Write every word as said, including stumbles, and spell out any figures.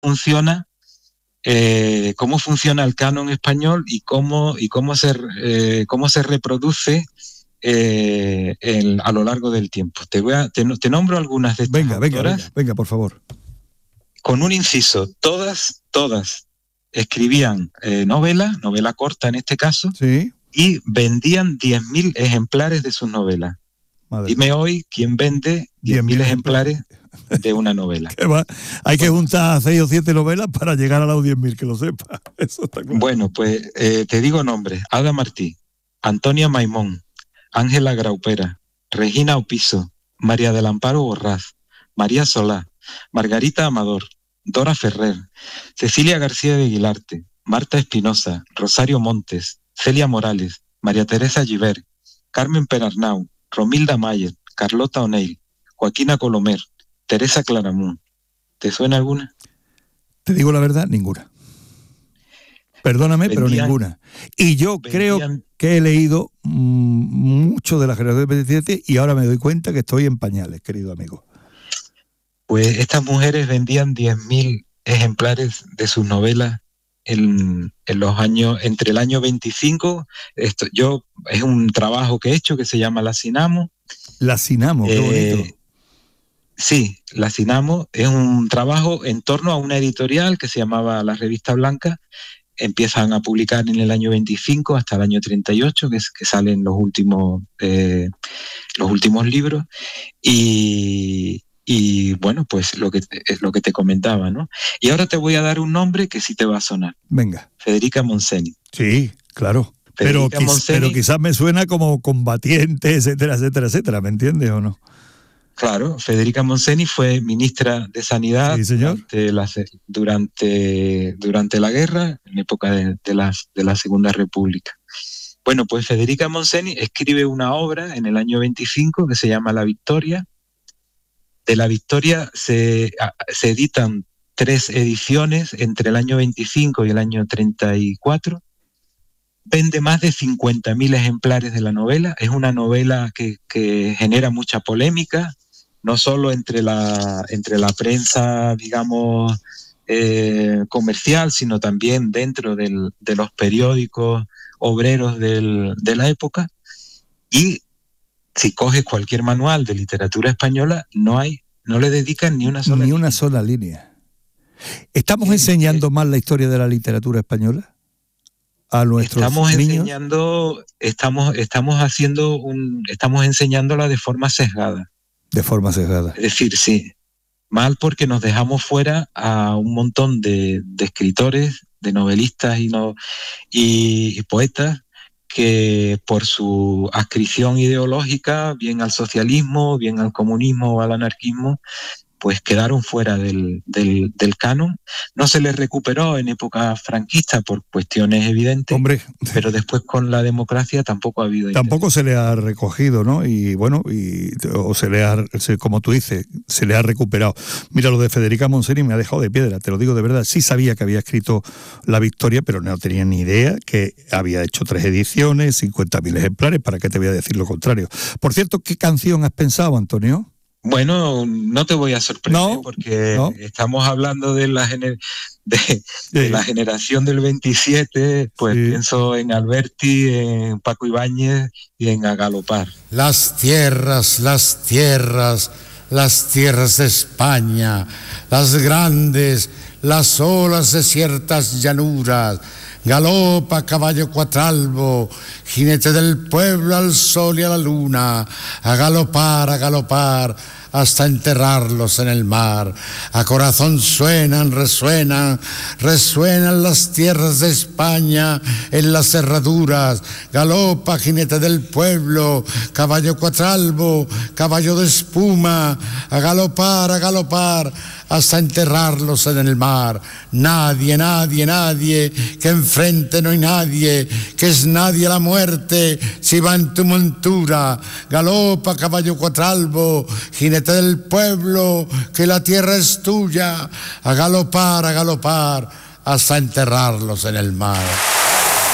funciona, eh, cómo funciona el canon español y cómo, y cómo, se, eh, cómo se reproduce eh, el, a lo largo del tiempo. Te, voy a, te, te nombro algunas de estas venga, autoras. Venga, venga, venga, por favor. Con un inciso, todas, todas escribían eh, novela, novela corta en este caso, sí, y vendían diez mil ejemplares de sus novelas. Madre Dime mía. Hoy quién vende diez mil ejemplares de una novela. Va? Hay que juntar seis o siete novelas para llegar a los diez mil, que lo sepa. Eso está claro. Bueno, pues eh, te digo nombres: Ada Martí, Antonia Maimón, Ángela Graupera, Regina Opiso, María del Amparo Borrás, María Solá, Margarita Amador, Dora Ferrer, Cecilia García de Aguilarte, Marta Espinosa, Rosario Montes, Celia Morales, María Teresa Giver, Carmen Perarnau, Romilda Mayer, Carlota O'Neill, Joaquina Colomer, Teresa Claramunt. ¿Te suena alguna? Te digo la verdad, ninguna. Perdóname, vendían, pero ninguna. Y yo vendían, creo que he leído mmm, mucho de la generación de veintisiete y ahora me doy cuenta que estoy en pañales, querido amigo. Pues estas mujeres vendían diez mil ejemplares de sus novelas en, en los años, entre el año veinticinco, esto, yo, es un trabajo que he hecho que se llama La Sinamo. La Sinamo, qué eh, bonito. Sí, La Sinamo es un trabajo en torno a una editorial que se llamaba La Revista Blanca. Empiezan a publicar en el año veinticinco hasta el año treinta y ocho, que, es, que salen los últimos, eh, los últimos libros. Y, y bueno, pues lo que, es lo que te comentaba, ¿no? Y ahora te voy a dar un nombre que sí te va a sonar. Venga. Federica Montseny. Sí, claro. Pero, quiz, Montseny, pero quizás me suena como combatiente, etcétera, etcétera, etcétera, ¿me entiendes o no? Claro, Federica Montseny fue ministra de Sanidad sí, señor. Durante, la, durante, durante la guerra, en época de, de, la, de la Segunda República. Bueno, pues Federica Montseny escribe una obra en el año veinticinco que se llama La Victoria. De La Victoria se, se editan tres ediciones entre el año veinticinco y el año treinta y cuatro. Vende más de cincuenta mil ejemplares de la novela. Es una novela que, que genera mucha polémica, no solo entre la, entre la prensa, digamos, eh, comercial, sino también dentro del, de los periódicos obreros del, de la época. Y si coges cualquier manual de literatura española, no hay, no le dedican ni una sola ni línea. una sola línea. ¿Estamos eh, enseñando eh, más la historia de la literatura española a nuestros estamos niños? enseñando, estamos, estamos haciendo un, estamos enseñándola de forma sesgada. De forma sesgada. Es decir, sí, mal porque nos dejamos fuera a un montón de, de escritores, de novelistas y, no, y, y poetas que por su adscripción ideológica, bien al socialismo, bien al comunismo o al anarquismo, pues quedaron fuera del, del, del canon. No se les recuperó en época franquista por cuestiones evidentes. Hombre, pero después con la democracia tampoco ha habido tampoco interés. Se le ha recogido, ¿no? Y bueno, y, o se le ha, como tú dices, se le ha recuperado. Mira, lo de Federica Montseny me ha dejado de piedra, te lo digo de verdad. Sí sabía que había escrito La Victoria, pero no tenía ni idea que había hecho tres ediciones, cincuenta mil ejemplares. ¿Para qué te voy a decir lo contrario? Por cierto, ¿qué canción has pensado, Antonio? Bueno, no te voy a sorprender no, porque no. estamos hablando de la, gener- de, sí. de la generación del veintisiete, pues sí. pienso en Alberti, en Paco Ibáñez y en A Galopar. Las tierras, las tierras, las tierras de España, las grandes, las olas de ciertas llanuras. Galopa, caballo cuatralbo, jinete del pueblo al sol y a la luna, a galopar, a galopar, hasta enterrarlos en el mar. A corazón suenan, resuenan, resuenan las tierras de España en las herraduras. Galopa, jinete del pueblo, caballo cuatralbo, caballo de espuma, a galopar, a galopar, hasta enterrarlos en el mar. Nadie, nadie, nadie, que enfrente no hay nadie, que es nadie la muerte, si va en tu montura. Galopa, caballo cuatralbo, jinete del pueblo, que la tierra es tuya, a galopar, a galopar, hasta enterrarlos en el mar.